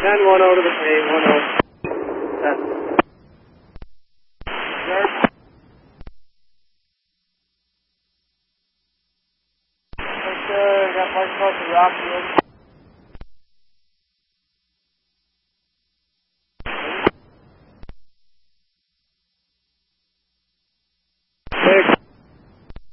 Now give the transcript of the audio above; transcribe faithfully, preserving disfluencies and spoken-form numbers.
ten one oh to the K, one oh. ten. Sir? Yes, sir. Got parked across the rock field.